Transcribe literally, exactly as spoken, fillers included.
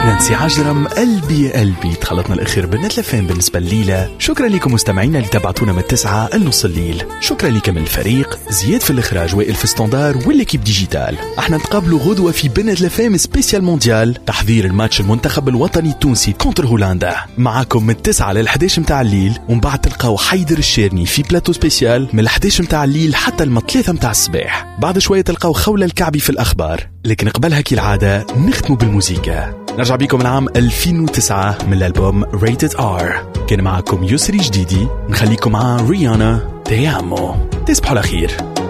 نانسي عجرم قلبي يا قلبي تخلطنا الأخير بنت لفين بالنسبة الليلة. شكرا لكم مستمعينا اللي تبعتونا من التسعة النص الليل. شكرا لكم من الفريق زياد في الإخراج وائل في ستاندار والليكيب ديجيتال. احنا نتقابلوا غدوة في بنت لفين سبيسيال مونديال تحضير الماتش المنتخب الوطني التونسي كونتر هولندا. معاكم من التسعة للحداش متاع الليل، ومن بعد تلقاو حيدر الشيرني في بلاتو سبيسيال من الحداش متاع الليل حتى المثلاثة متاع الصباح. بعد شوية تلقاو خولة الكعبي في الأخبار، لكن قبلها كالعادة نختموا بالموسيقى. نرجع بيكم العام ألفين وتسعة من الألبوم Rated R. كان معكم يسري جديدي، نخليكم مع ريانا تيامو. تصبحوا على خير.